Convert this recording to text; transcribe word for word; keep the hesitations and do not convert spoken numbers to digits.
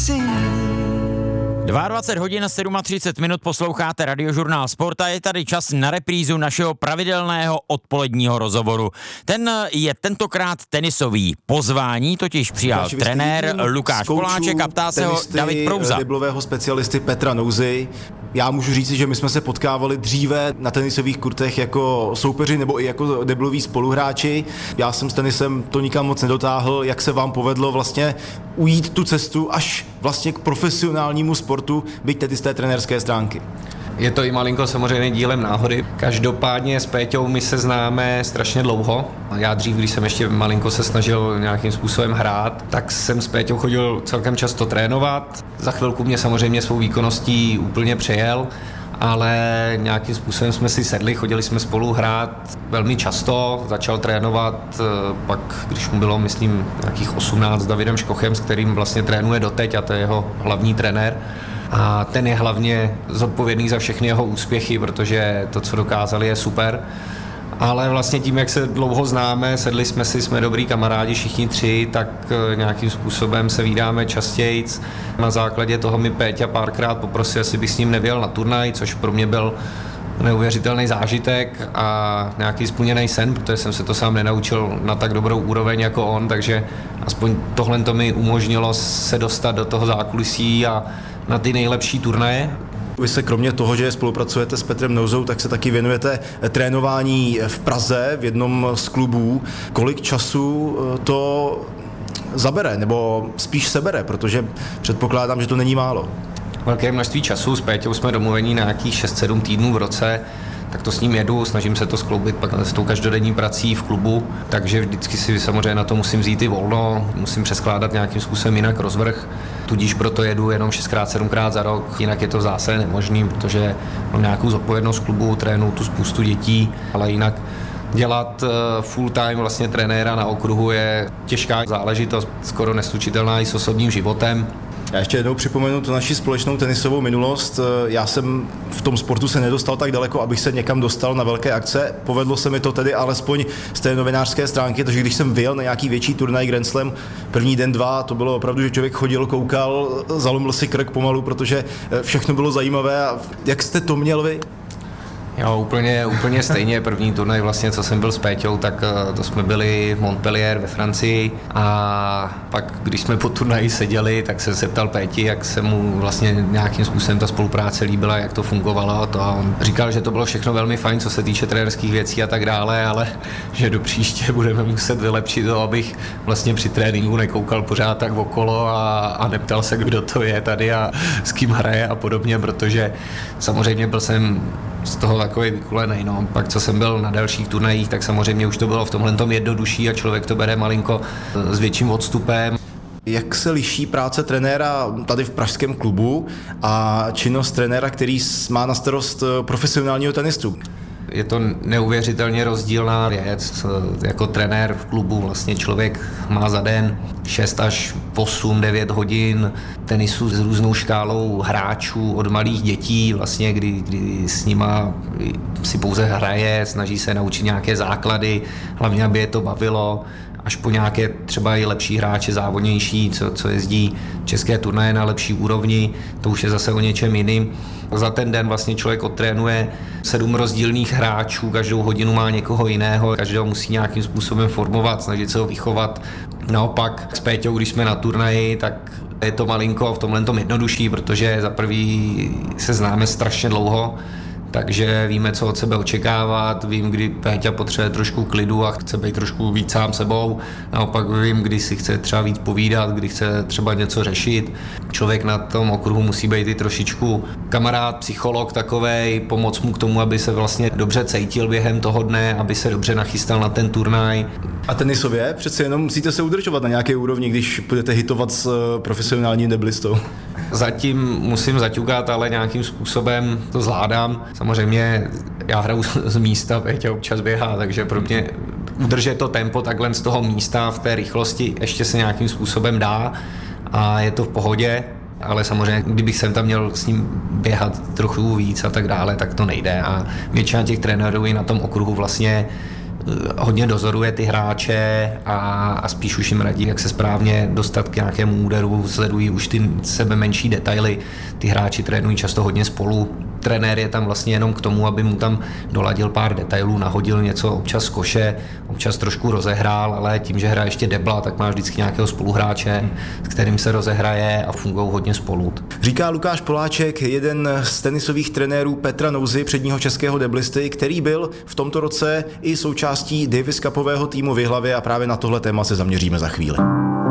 dvacet dva hodin třicet sedm minut posloucháte Radiožurnál Sport a je tady čas na reprízu našeho pravidelného odpoledního rozhovoru. Ten je tentokrát tenisový. Pozvání totiž přijal trenér Lukáš Poláček a ptá se ho David Prouza. Driblového specialisty Petra Nouzy. Já můžu říct, že my jsme se potkávali dříve na tenisových kurtech jako soupeři nebo i jako dribloví spoluhráči. Já jsem s tenisem to nikam moc nedotáhl. Jak se vám povedlo vlastně ujít tu cestu až vlastně k profesionálnímu sportu, byť tedy z té trenérské stránky? Je to i malinko samozřejmě dílem náhody. Každopádně s Péťou my se známe strašně dlouho. Já dřív, když jsem ještě malinko se snažil nějakým způsobem hrát, tak jsem s Péťou chodil celkem často trénovat. Za chvilku mě samozřejmě svou výkonností úplně přejel, ale nějakým způsobem jsme si sedli, chodili jsme spolu hrát velmi často, začal trénovat pak, když mu bylo, myslím, nějakých osmnáct s Davidem Škochem, s kterým vlastně trénuje doteď a to je jeho hlavní trenér. A ten je hlavně zodpovědný za všechny jeho úspěchy, protože to, co dokázali, je super. Ale vlastně tím, jak se dlouho známe, sedli jsme si, jsme dobrý kamarádi všichni tři, tak nějakým způsobem se vídáme častějc. Na základě toho mi Péťa párkrát poprosil, jestli bych s ním nevěl na turnaj, což pro mě byl neuvěřitelný zážitek a nějaký splněný sen, protože jsem se to sám nenaučil na tak dobrou úroveň jako on, takže aspoň tohle to mi umožnilo se dostat do toho zákulisí a na ty nejlepší turnaje. Vy se kromě toho, že spolupracujete s Petrem Nouzou, tak se taky věnujete trénování v Praze v jednom z klubů. Kolik času to zabere, nebo spíš sebere, protože předpokládám, že to není málo. Velké množství času, s Péťou jsme domluvení na nějakých šest sedm týdnů v roce, tak to s ním jedu, snažím se to skloubit pak s tou každodenní prací v klubu, takže vždycky si samozřejmě na to musím vzít i volno, musím přeskládat nějakým způsobem jinak rozvrh, tudíž proto jedu jenom šestkrát, sedmkrát za rok, jinak je to v zásadě nemožný, protože mám nějakou zodpovědnost klubu, trénuju tu spoustu dětí, ale jinak dělat full time vlastně trenéra na okruhu je těžká záležitost, skoro neslučitelná i s osobním životem. Já ještě jednou připomenu tu naši společnou tenisovou minulost. Já jsem v tom sportu se nedostal tak daleko, abych se někam dostal na velké akce. Povedlo se mi to tedy alespoň z té novinářské stránky, takže když jsem vyjel na nějaký větší turnaj Grand Slam, první den, dva, to bylo opravdu, že člověk chodil, koukal, zalomil si krk pomalu, protože všechno bylo zajímavé. A jak jste to měl vy? Jo, úplně, úplně stejně. První turnaj vlastně, co jsem byl s Péťou, tak to jsme byli v Montpellier ve Francii a pak, když jsme po turnaji seděli, tak jsem se ptal Péti, jak se mu vlastně nějakým způsobem ta spolupráce líbila, jak to fungovalo a to. A on říkal, že to bylo všechno velmi fajn, co se týče trenérských věcí a tak dále, ale že do příště budeme muset vylepšit to, abych vlastně při tréninku nekoukal pořád tak okolo a, a neptal se, kdo to je tady a s kým hraje a podobně, protože samozřejmě byl jsem z toho takový vykulený. No. Pak, co jsem byl na dalších turnajích, tak samozřejmě už to bylo v tomhle tom jednodušší a člověk to bere malinko s větším odstupem. Jak se liší práce trenéra tady v pražském klubu a činnost trenéra, který má na starost profesionálního tenistu? Je to neuvěřitelně rozdílná věc. Jako trenér v klubu vlastně člověk má za den šest až osm devět hodin tenisu s různou škálou hráčů od malých dětí, vlastně, kdy, kdy s nima si pouze hraje, snaží se naučit nějaké základy, hlavně aby je to bavilo, až po nějaké třeba i lepší hráče, závodnější, co, co jezdí české turnaje na lepší úrovni, to už je zase o něčem jiným. Za ten den vlastně člověk odtrénuje sedm rozdílných hráčů, každou hodinu má někoho jiného, každého musí nějakým způsobem formovat, snažit se ho vychovat. Naopak s Péťou, když jsme na turnaji, tak je to malinko v tomhle tom jednodušší, protože za prvý se známe strašně dlouho, takže víme, co od sebe očekávat, vím, kdy Péťa potřebuje trošku klidu a chce být trošku víc sám sebou, naopak vím, kdy si chce třeba víc povídat, kdy chce třeba něco řešit. Člověk na tom okruhu musí být i trošičku kamarád, psycholog takovej, pomoct mu k tomu, aby se vlastně dobře cítil během toho dne, aby se dobře nachystal na ten turnaj. A tenisově přece jenom musíte se udržovat na nějaké úrovni, když budete hitovat s profesionálním deblistou. Zatím musím zaťukat, ale nějakým způsobem to zvládám. Samozřejmě já hraju z místa, Péťa občas běhá, takže pro mě udržet to tempo takhle z toho místa v té rychlosti ještě se nějakým způsobem dá a je to v pohodě, ale samozřejmě, kdybych jsem tam měl s ním běhat trochu víc a tak dále, tak to nejde a většina těch trenérů i na tom okruhu vlastně hodně dozoruje ty hráče a, a spíš už jim radí, jak se správně dostat k nějakému úderu, sledují už ty sebe menší detaily, ty hráči trénují často hodně spolu, trenér je tam vlastně jenom k tomu, aby mu tam doladil pár detailů, nahodil něco občas z koše, občas trošku rozehrál, ale tím, že hraje ještě debla, tak má vždycky nějakého spoluhráče, s kterým se rozehraje a fungují hodně spolu. Říká Lukáš Poláček, jeden z tenisových trenérů Petra Nouzy, předního českého deblisty, který byl v tomto roce i součástí Davis Cupového týmu v Jihlavě a právě na tohle téma se zaměříme za chvíli.